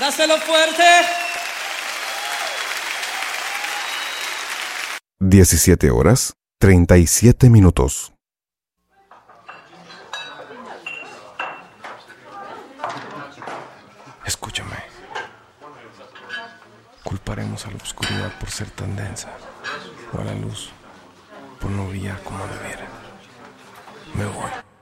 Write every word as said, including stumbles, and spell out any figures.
¡Dáselo fuerte! diecisiete horas, treinta y siete minutos. Escúchame. Culparemos a la oscuridad por ser tan densa, o a la luz por no brillar como debiera. Me voy.